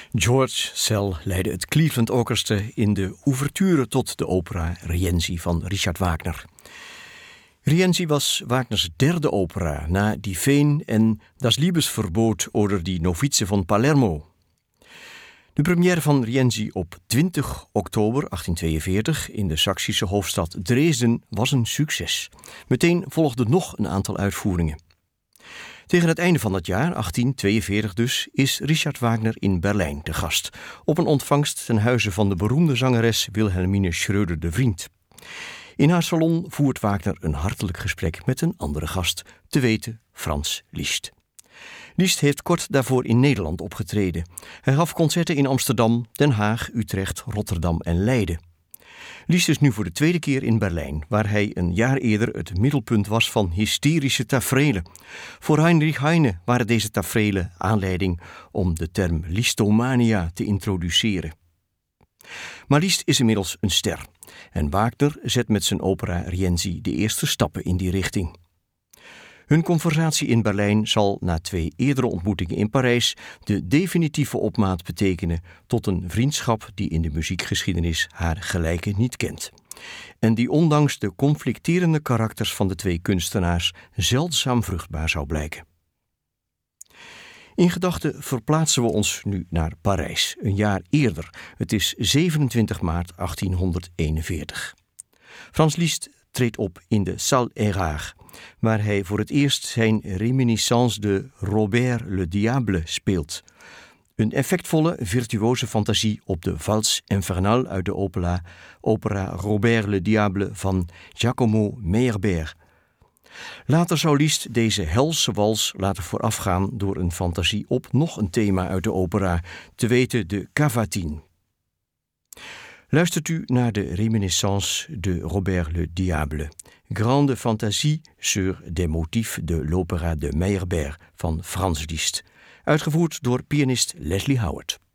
George Szell leidde het Cleveland Orchestra in de ouverture tot de opera Rienzi van Richard Wagner. Rienzi was Wagners derde opera na Die Feen en Das Liebesverbot oder die Novize van Palermo. De première van Rienzi op 20 oktober 1842 in de Saksische hoofdstad Dresden was een succes. Meteen volgden nog een aantal uitvoeringen. Tegen het einde van dat jaar, 1842 dus, is Richard Wagner in Berlijn te gast, op een ontvangst ten huize van de beroemde zangeres Wilhelmine Schröder de Vriend. In haar salon voert Wagner een hartelijk gesprek met een andere gast, te weten Franz Liszt. Liszt heeft kort daarvoor in Nederland opgetreden. Hij gaf concerten in Amsterdam, Den Haag, Utrecht, Rotterdam en Leiden. Liszt is nu voor de tweede keer in Berlijn, waar hij een jaar eerder het middelpunt was van hysterische taferelen. Voor Heinrich Heine waren deze taferelen aanleiding om de term Lisztomania te introduceren. Maar Liszt is inmiddels een ster en Wagner zet met zijn opera Rienzi de eerste stappen in die richting. Hun conversatie in Berlijn zal na 2 eerdere ontmoetingen in Parijs de definitieve opmaat betekenen tot een vriendschap die in de muziekgeschiedenis haar gelijke niet kent. En die ondanks de conflicterende karakters van de 2 kunstenaars zeldzaam vruchtbaar zou blijken. In gedachten verplaatsen we ons nu naar Parijs, een jaar eerder. Het is 27 maart 1841. Franz Liszt treedt op in de Salle Erard, waar hij voor het eerst zijn Reminiscence de Robert le Diable speelt. Een effectvolle, virtuoze fantasie op de Valse Infernale uit de opera Robert le Diable van Giacomo Meyerbeer. Later zou Liszt deze helse wals laten voorafgaan door een fantasie op nog een thema uit de opera, te weten de Cavatine. Luistert u naar de Reminiscence de Robert le Diable, Grande Fantasie sur des motifs de l'opéra de Meyerbeer van Franz Liszt, uitgevoerd door pianist Leslie Howard.